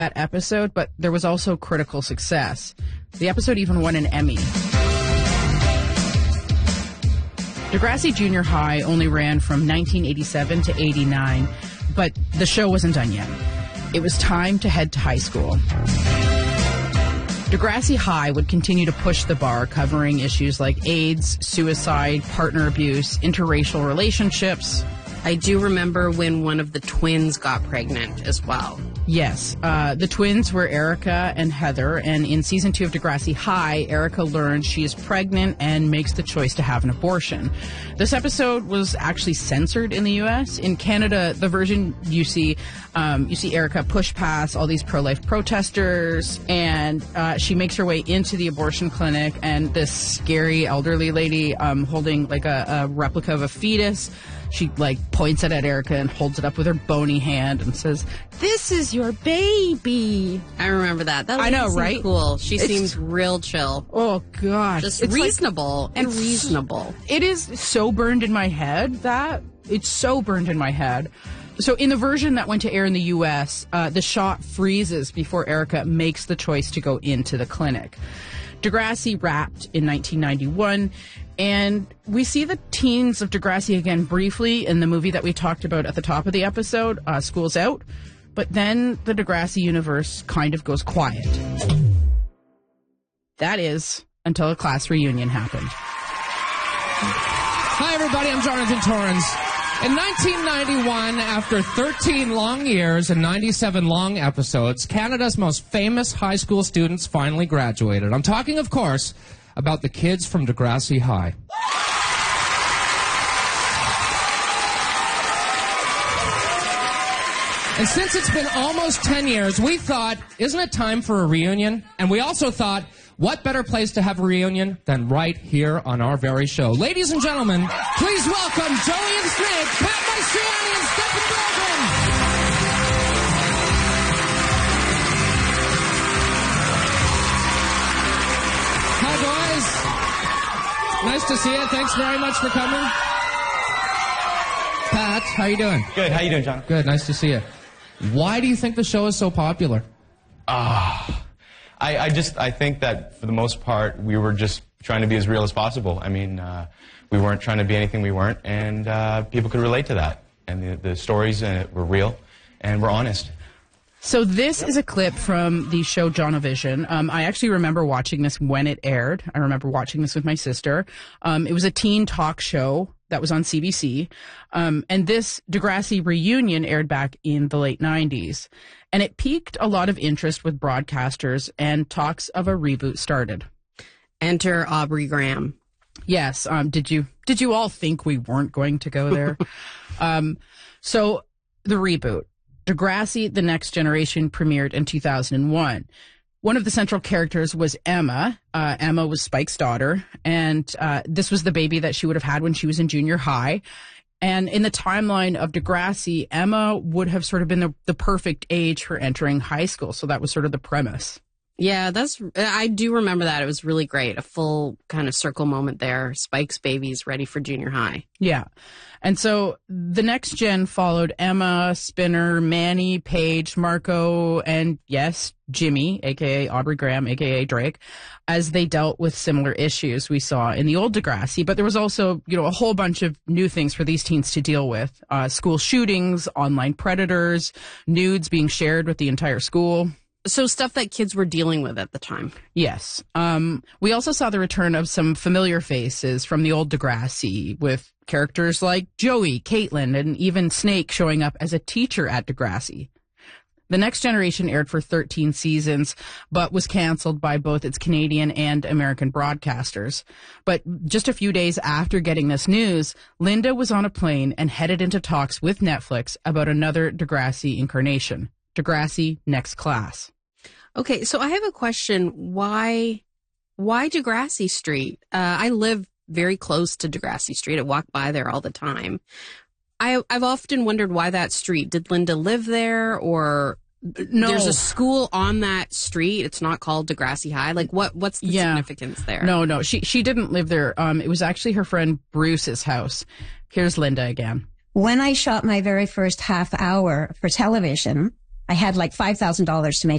that episode, but there was also critical success. The episode even won an Emmy. Degrassi Junior High only ran from 1987 to 89, but the show wasn't done yet. It was time to head to high school. Degrassi High would continue to push the bar, covering issues like AIDS, suicide, partner abuse, interracial relationships. I do remember when one of the twins got pregnant as well. Yes. The twins were Erica and Heather, and in season 2 of Degrassi High, Erica learns she is pregnant and makes the choice to have an abortion. This episode was actually censored in the U.S. In Canada, the version you see Erica push past all these pro-life protesters, and she makes her way into the abortion clinic, and this scary elderly lady holding like a replica of a fetus. She points it at Erica and holds it up with her bony hand and says, "This is your baby." I remember that. I know, right? Cool. She seems real chill. Oh gosh, just reasonable and reasonable. It is so burned in my head it's so burned in my head. So in the version that went to air in the U.S., the shot freezes before Erica makes the choice to go into the clinic. Degrassi wrapped in 1991, and we see the teens of Degrassi again briefly in the movie that we talked about at the top of the episode, School's Out, but then the Degrassi universe kind of goes quiet. That is, until a class reunion happened. Hi everybody, I'm Jonathan Torrens. In 1991, after 13 long years and 97 long episodes, Canada's most famous high school students finally graduated. I'm talking, of course, about the kids from Degrassi High. And since it's been almost 10 years, we thought, isn't it time for a reunion? And we also thought, what better place to have a reunion than right here on our very show? Ladies and gentlemen, please welcome Joey and Snake, Pat Mastriani and Stephen Goldman. Hi, boys. Nice to see you. Thanks very much for coming. Pat, how you doing? Good. How you doing, John? Good. Nice to see you. Why do you think the show is so popular? I think that for the most part, we were just trying to be as real as possible. I mean, we weren't trying to be anything we weren't, and people could relate to that. And the stories were real, and we're honest. So this is a clip from the show Jonavision. I actually remember watching this when it aired. I remember watching this with my sister. It was a teen talk show that was on CBC. And this Degrassi reunion aired back in the late 90s. And it piqued a lot of interest with broadcasters, and talks of a reboot started. Enter Aubrey Graham. Yes. Did you all think we weren't going to go there? So the reboot. Degrassi, The Next Generation premiered in 2001. One of the central characters was Emma. Emma was Spike's daughter, and this was the baby that she would have had when she was in junior high. And in the timeline of Degrassi, Emma would have sort of been the perfect age for entering high school. So that was sort of the premise. Yeah, I do remember that. It was really great. A full kind of circle moment there. Spike's baby's ready for junior high. Yeah. And so the next gen followed Emma, Spinner, Manny, Paige, Marco, and yes, Jimmy, a.k.a. Aubrey Graham, a.k.a. Drake, as they dealt with similar issues we saw in the old Degrassi. But there was also, a whole bunch of new things for these teens to deal with. School shootings, online predators, nudes being shared with the entire school. So stuff that kids were dealing with at the time. Yes. We also saw the return of some familiar faces from the old Degrassi, with characters like Joey, Caitlin, and even Snake showing up as a teacher at Degrassi. The Next Generation aired for 13 seasons, but was canceled by both its Canadian and American broadcasters. But just a few days after getting this news, Linda was on a plane and headed into talks with Netflix about another Degrassi incarnation. Degrassi Next Class. Okay, so I have a question. Why Degrassi Street? I live very close to Degrassi Street. I walk by there all the time. I've often wondered why that street. Did Linda live there, or no? There's a school on that street. It's not called Degrassi High. Like, what's the significance there? No. She didn't live there. It was actually her friend Bruce's house. Here's Linda again. When I shot my very first half hour for television, I had like $5,000 to make